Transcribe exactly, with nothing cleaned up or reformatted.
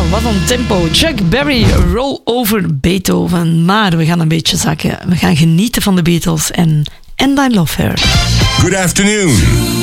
Jawel, wat een tempo. Chuck Berry, Roll Over Beethoven. Maar we gaan een beetje zakken. We gaan genieten van de Beatles en And I Love Her. Good afternoon.